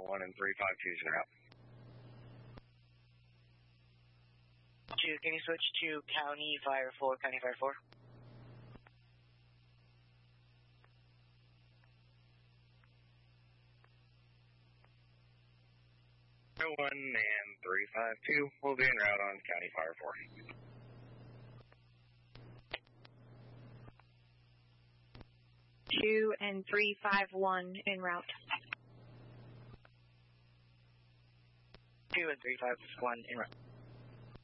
1 and 352's en route. 2, can you switch to County Fire 4, County Fire 4? 1 and 352 will be en route on County Fire 4. 2 and 351 en route. 2 and 351 en route.